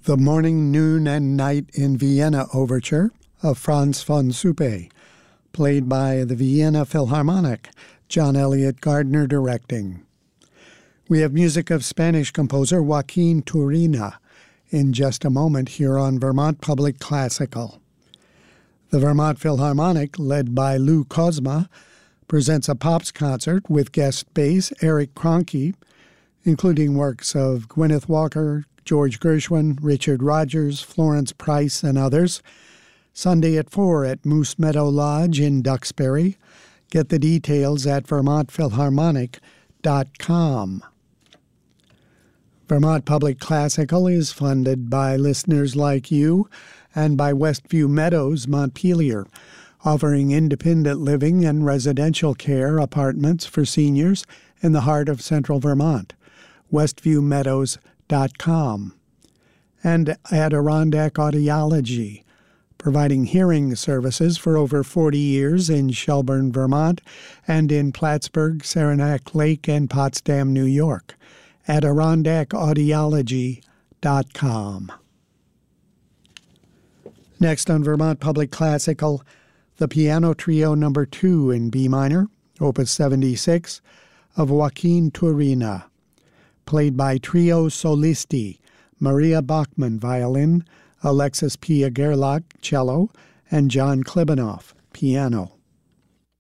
The Morning, Noon, and Night in Vienna Overture of Franz von Suppe, played by the Vienna Philharmonic, John Elliott Gardner directing. We have music of Spanish composer Joaquin Turina in just a moment here on Vermont Public Classical. The Vermont Philharmonic, led by Lou Kozma, presents a Pops concert with guest bass Eric Kroenke, including works of Gwyneth Walker, George Gershwin, Richard Rodgers, Florence Price, and others. Sunday at 4 at Moose Meadow Lodge in Duxbury. Get the details at vermontphilharmonic.com. Vermont Public Classical is funded by listeners like you and by Westview Meadows, Montpelier, offering independent living and residential care apartments for seniors in the heart of central Vermont. westviewmeadows.com. And Adirondack Audiology, providing hearing services for over 40 years in Shelburne, Vermont, and in Plattsburgh, Saranac Lake, and Potsdam, New York. AdirondackAudiology.com. Next on Vermont Public Classical, the Piano Trio No. 2 in B minor, Opus 76, of Joaquin Turina, played by Trio Solisti, Maria Bachmann violin, Alexis Pia Gerlach cello, and John Klibanoff piano.